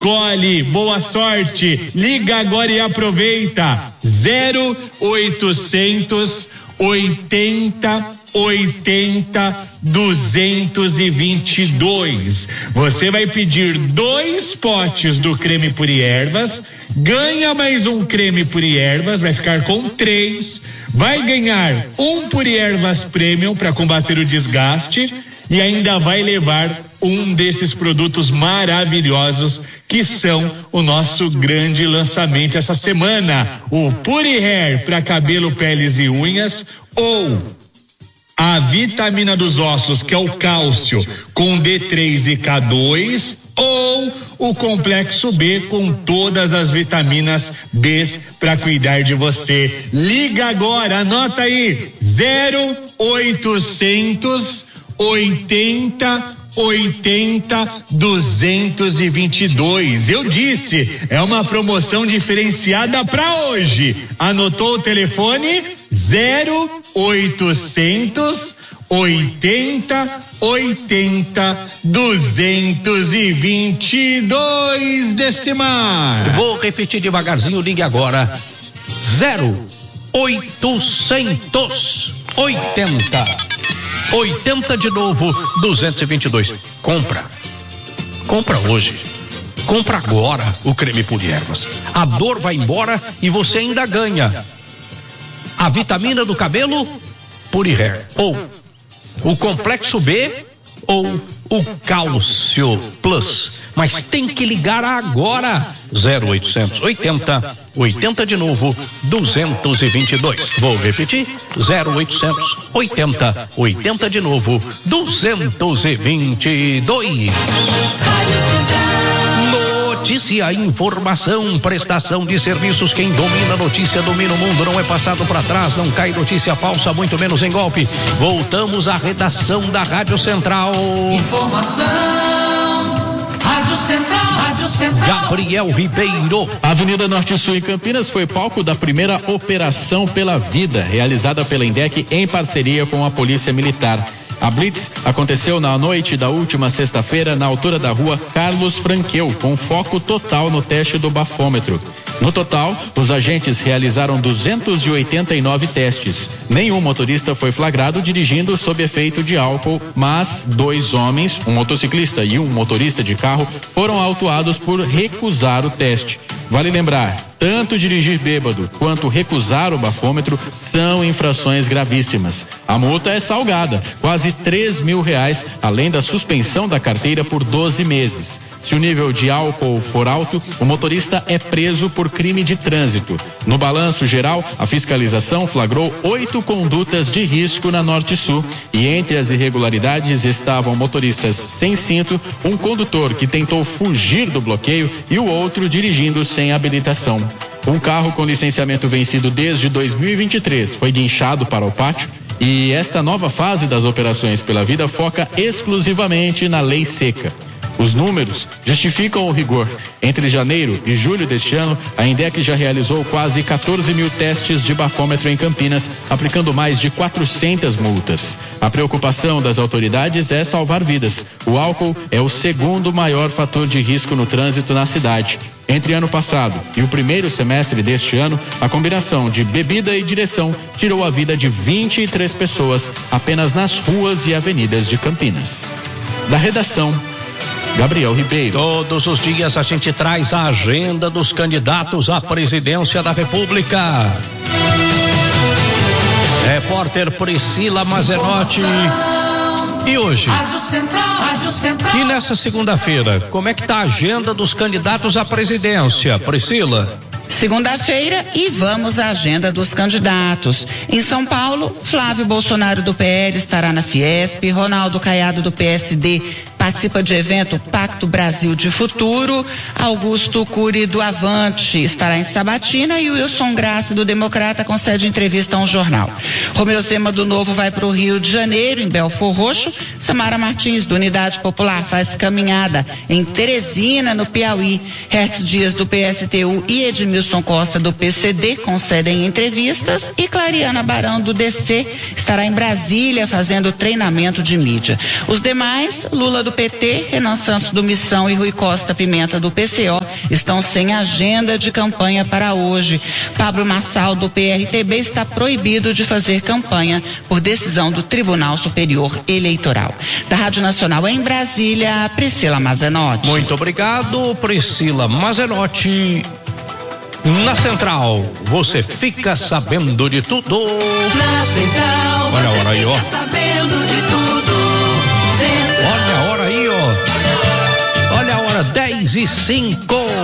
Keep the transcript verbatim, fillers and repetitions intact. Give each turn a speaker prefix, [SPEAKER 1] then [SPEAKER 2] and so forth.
[SPEAKER 1] Escolhe, boa sorte, liga agora e aproveita, zero oitocentos oitenta oitenta duzentos e vinte e dois. Você vai pedir dois potes do creme Puri Ervas, ganha mais um creme Puri Ervas, vai ficar com três, vai ganhar um Puri Ervas Premium para combater o desgaste e ainda vai levar um desses produtos maravilhosos que são o nosso grande lançamento essa semana, o Puri Hair para cabelo, peles e unhas, ou a vitamina dos ossos, que é o cálcio com D três e K dois, ou o complexo B com todas as vitaminas B para cuidar de você. Liga agora, anota aí, zero oitocentos oitenta oitenta duzentos e vinte e dois. Eu disse, é uma promoção diferenciada para hoje. Anotou o telefone? zero oitocentos oitenta oitenta duzentos e vinte e dois, Decimar.
[SPEAKER 2] Vou repetir devagarzinho, ligue agora. zero oitocentos oitenta oitenta de novo, duzentos e vinte e dois. Compra. Compra hoje. Compra agora o creme Puri Ervas. A dor vai embora e você ainda ganha a vitamina do cabelo Puri Hair, ou o complexo B, ou o cálcio plus. Mas tem que ligar agora. zero oitocentos oitenta oitenta de novo, duzentos e vinte e dois. Vou repetir, zero oitocentos oitenta oitenta de novo, duzentos e vinte e dois. Notícia, informação, prestação de serviços. Quem domina a notícia domina o mundo. Não é passado para trás, não cai notícia falsa, muito menos em golpe. Voltamos à redação da Rádio Central.
[SPEAKER 3] Informação, Rádio Central, Rádio Central.
[SPEAKER 2] Gabriel Ribeiro.
[SPEAKER 4] A Avenida Norte Sul em Campinas foi palco da primeira Operação pela Vida, realizada pela INDEC em parceria com a Polícia Militar. A blitz aconteceu na noite da última sexta-feira na altura da rua Carlos Franqueu, com foco total no teste do bafômetro. No total, os agentes realizaram duzentos e oitenta e nove testes. Nenhum motorista foi flagrado dirigindo sob efeito de álcool, mas dois homens, um motociclista e um motorista de carro, foram autuados por recusar o teste. Vale lembrar, tanto dirigir bêbado quanto recusar o bafômetro são infrações gravíssimas. A multa é salgada, quase três mil reais, além da suspensão da carteira por doze meses. Se o nível de álcool for alto, o motorista é preso por crime de trânsito. No balanço geral, a fiscalização flagrou oito condutas de risco na Norte Sul, e entre as irregularidades estavam motoristas sem cinto, um condutor que tentou fugir do bloqueio e o outro dirigindo sem habilitação. Um carro com licenciamento vencido desde dois mil e vinte e três foi guinchado para o pátio, e esta nova fase das operações pela vida foca exclusivamente na lei seca. Os números justificam o rigor. Entre janeiro e julho deste ano, a INDEC já realizou quase quatorze mil testes de bafômetro em Campinas, aplicando mais de quatrocentas multas. A preocupação das autoridades é salvar vidas. O álcool é o segundo maior fator de risco no trânsito na cidade. Entre ano passado e o primeiro semestre deste ano, a combinação de bebida e direção tirou a vida de vinte e três pessoas apenas nas ruas e avenidas de Campinas. Da redação, Gabriel Ribeiro.
[SPEAKER 2] Todos os dias a gente traz a agenda dos candidatos à presidência da República. Repórter Priscila Mazenotti. E hoje?
[SPEAKER 3] Rádio Central, Rádio Central.
[SPEAKER 2] E nessa segunda-feira, como é que tá a agenda dos candidatos à presidência, Priscila?
[SPEAKER 5] Segunda-feira, e vamos à agenda dos candidatos. Em São Paulo, Flávio Bolsonaro do P L estará na Fiesp, Ronaldo Caiado do P S D participa de evento Pacto Brasil de Futuro, Augusto Cury do Avante estará em Sabatina e Wilson Graça do Democrata concede entrevista a um jornal. Romeu Zema do Novo vai para o Rio de Janeiro, em Belfor Roxo. Samara Martins do Unidade Popular faz caminhada em Teresina, no Piauí. Hertz Dias do P S T U e Edmilson Costa do P C D concedem entrevistas e Clariana Barão do D C estará em Brasília fazendo treinamento de mídia. Os demais, Lula do do P T, Renan Santos do Missão e Rui Costa Pimenta do P C O estão sem agenda de campanha para hoje. Pablo Marçal do P R T B está proibido de fazer campanha por decisão do Tribunal Superior Eleitoral. Da Rádio Nacional em Brasília, Priscila Mazenotti.
[SPEAKER 2] Muito obrigado, Priscila Mazenotti. Na Central, você fica sabendo de tudo.
[SPEAKER 3] Na Central,
[SPEAKER 2] olha a hora aí, ó.
[SPEAKER 3] Sabendo de tudo. Central.
[SPEAKER 2] Olha a hora aí, ó. Olha a hora, dez e cinco.